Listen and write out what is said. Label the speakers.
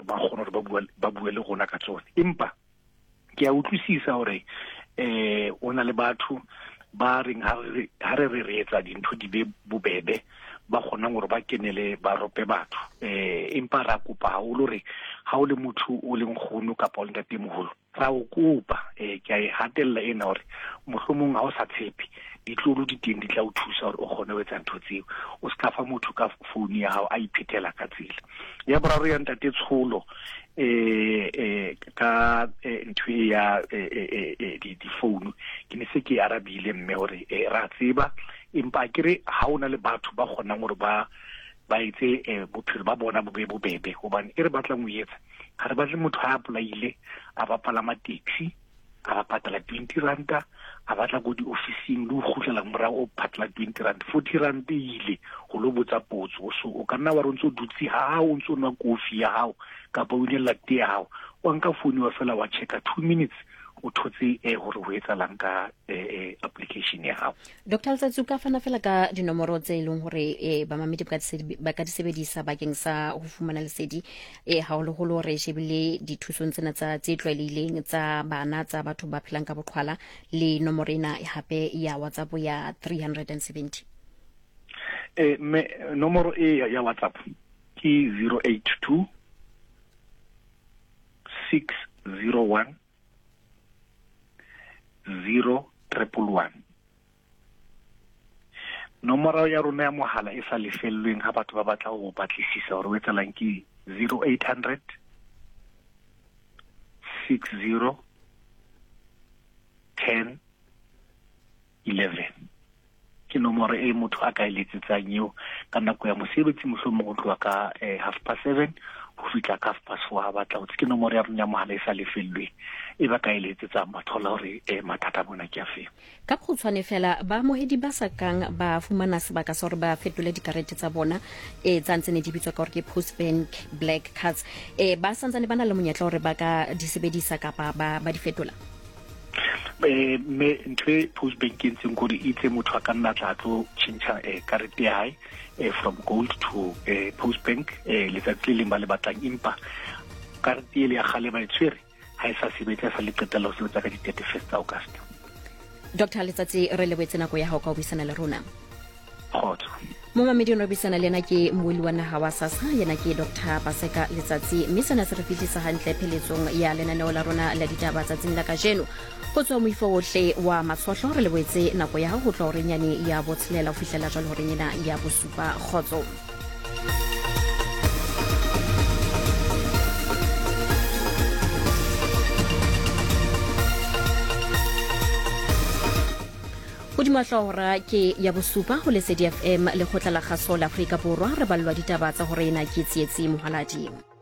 Speaker 1: ba kgona hore ba bue le gona ka tsone. Empa ke a utlwisisa hore o na le batho ba reng ha re etsa dintho di be bobebe ba kgona gore ba kenele ba rope batho. Empa ra kopa haholo re ha o le motho o leng kgono kapa o le ntatemoholo ra o kopa ke a e hatella ena hore mohlomong ha o sa tshepe ditlolo di teng di tla o thusa hore o kgone ho etsa ntho tseo, o ska fa motho ka phone ya hao a iphethela ka tsela. Ya boraro ya ntate tsholo ka ntho ya di phone ke ne se ke arabile mme hore ra tseba empa kere ha ona le batho ba kgonang hore ba etse bophelo ba bona bo be bobebe hobane re batlang ho etsa ha re batle motho a applyile a ba palama taxi a ba patala 20 ranta a batla go di officing le go khutlela morago o patala 20 rand 40 rand ile go lo botsa potso. So o ka nna wa rontse o dutse ha o ntse o nwa kofi ya hao kapa o ile latte ya hao o nka phone wa fela wa checka 2 minutes o thotse gore ho etsalang ka application ya hao.
Speaker 2: Dr. Letsatsi ka fana fela ka dinomoro tse ileng hore ba mamedi ba ka di sebedisa bakeng sa ho fumana lesedi haholoholo re shebile dithusong tsena tsa tse tlwaelehileng tsa bana tsa batho ba phelang ka boqhwala le nomoro ena hape ya WhatsApp ya 370.
Speaker 1: Nomoro ya WhatsApp ke 082 601 011. Nomoro ya rona ya mohala e sa lefellweng ha batho ba batla ho batlisisa hore o etsalang ke 0800 60 10 11. Ke nomoro e motho a ka eletsetsang eo ka nako ya mosebetsi mohlomong go tloa ka 7:30 go fitla ka 4:30 ha batla o ke nomoro ya rona ya mohala e sa lefellweng e ba ka eletsetsang batho la hore mathata bona ke a feng.
Speaker 2: Ka khutshwane fela ba mohedi ba sa kang ba fumana sebaka sa hore ba fetole dikarete tsa bona tsa ntse ne di bitswa ka hore ke Post Bank Black Cards ba santsane ba na le monyetla hore ba ka di sebedisa kapa ba di fetola.
Speaker 1: Me ntwe Post Bank ke ntseng gore itse motho a ka nna tla tlo change karete ya hae from gold to Post Bank letsatsi le ba le batlang empa karete ile ya gale ba itshwere ha isa sebetsa sa le qetela ho sebetsa ka di 31 August.
Speaker 2: Dr. Letsatsi re lebetse nako ya hao ka ho bisana le rona.
Speaker 1: Khotso.
Speaker 2: Mo mamedi no bisana le na ke mmueli wa naha wa SASSA yena ke Dr. Paseka Letsatsi mme sana se re fitlisa hantle pheletsong ya lenaneo la rona la ditaba tsa tsing la kajeno go tswa moifo ohle wa matshohlo re lebetse nako ya ho tla hore nyane ya botshelela ho fihlela jwale hore nyena ya bosupa khotso. Hodima hlora ke ya bosupa ho Lesedi FM le khotla la kgaso la Afrika Borwa re ballwa ditaba tsa hore ena ke tsietsi mohaladi.